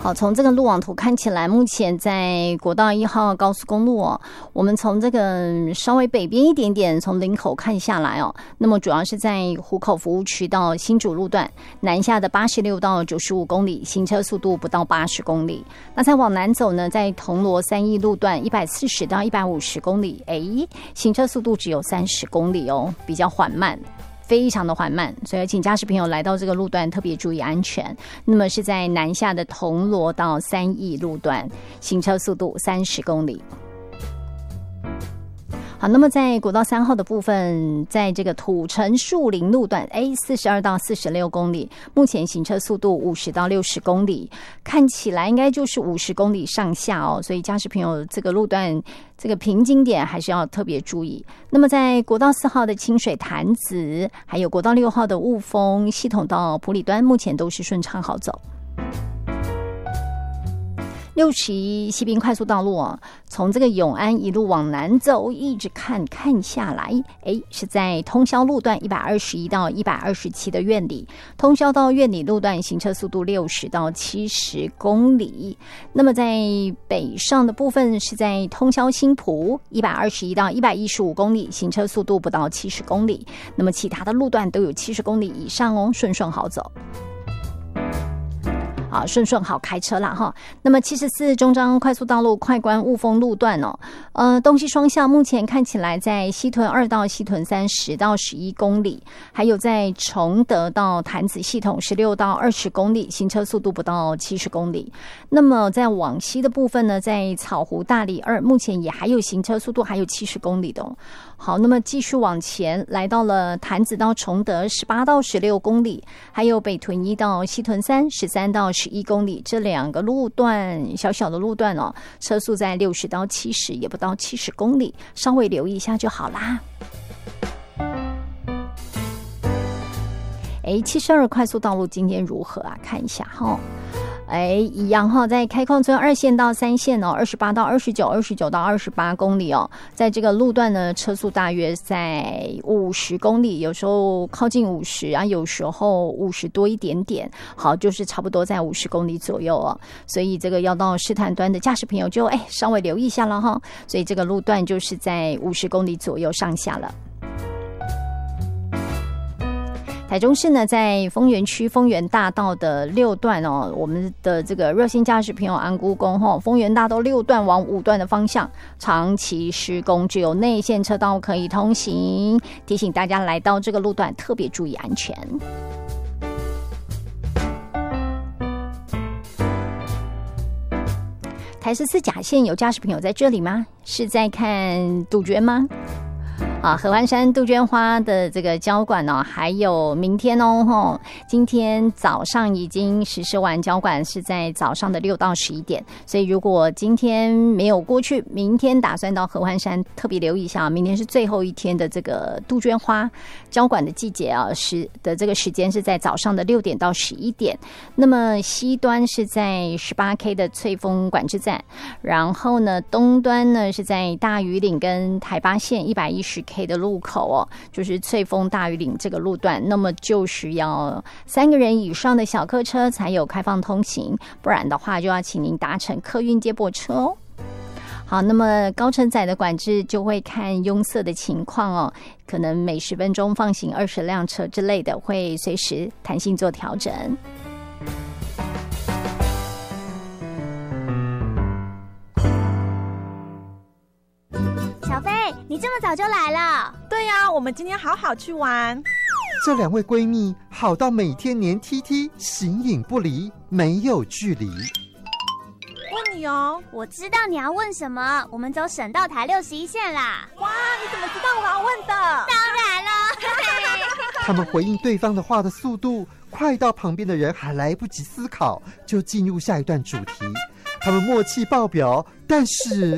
好，从这个路网图看起来，目前在国道1号高速公路哦，我们从这个稍微北边一点点，从林口看下来哦，那么主要是在湖口服务区到新竹路段南下的86到95公里，行车速度不到80公里。那再往南走呢，在铜锣3义路段140到150公里，行车速度只有30公里哦，比较缓慢。非常的缓慢，所以请驾驶朋友来到这个路段特别注意安全。那么是在南下的铜锣到3义路段，行车速度30公里。好，那么在国道3号的部分，在这个土城树林路段42到46公里，目前行车速度50到60公里，看起来应该就是50公里上下哦，所以驾驶朋友这个路段这个瓶颈点还是要特别注意。那么在国道4号的清水潭子，还有国道6号的雾峰系统到埔里端，目前都是顺畅好走。61西滨快速道路哦，从这个永安一路往南走，一直看下来，是在通霄路段121到127的苑里，通霄到苑里路段行车速度60到70公里。那么在北上的部分是在通霄新埔121到115公里，行车速度不到70公里。那么其他的路段都有70公里以上哦，顺好走。顺好开车啦哈。那么74中彰快速道路快关雾峰路段哦，东西双向目前看起来在西屯2到西屯3 10到11公里，还有在崇德到潭子系统16到20公里，行车速度不到70公里。那么在往西的部分呢，在草湖大里2目前也还有行车速度还有70公里的哦。好，那么继续往前来到了潭子到崇德18到16公里，还有北屯1到西屯3 13到11公里，这2个路段小小的路段哦，车速在60到70，也不到70公里，稍微留意一下就好啦。72快速道路今天如何啊？看一下哈。一样哈，在开矿村2线到3线哦，28到29 29到28公里哦，在这个路段呢，车速大约在50公里，有时候靠近50啊，有时候50多一点点，好，就是差不多在50公里左右哦，所以这个要到试探端的驾驶朋友就稍微留意一下了哈，所以这个路段就是在50公里左右上下了。台中市呢，在丰原区丰原大道的6段哦，我们的这个热心驾驶朋友安估公丰原大道6段往5段的方向长期施工，只有内线车道可以通行，提醒大家来到这个路段特别注意安全。台14甲线有驾驶朋友在这里吗？是在看杜鹃吗？合欢山杜鹃花的这个交管哦，还有明天哦，今天早上已经实施完交管，是在早上的6到11点，所以如果今天没有过去，明天打算到合欢山，特别留意一下，明天是最后一天的这个杜鹃花交管的季节啊，的这个时间是在早上的6点到11点。那么西端是在18K 的翠峰管制站，然后呢东端呢是在大屿岭跟台八线110K的路口哦，就是翠峰大屿岭这个路段，那么就需要3个人以上的小客车才有开放通行，不然的话就要请您搭乘客运接驳车哦。好，那么高承载的管制就会看拥塞的情况哦，可能每10分钟放行20辆车之类的，会随时弹性做调整。 小飞，你这么早就来了？ 对呀，我们今天好好去玩。 这2位闺蜜好到每天黏 TT， 形影不离，没有距离。 问你哦， 我知道你要问什么，我们走省道台61线啦。 哇，你怎么知道我要问的？ 当然了。 他们回应对方的话的速度快到旁边的人还来不及思考，就进入下一段主题。他们默契爆表，但是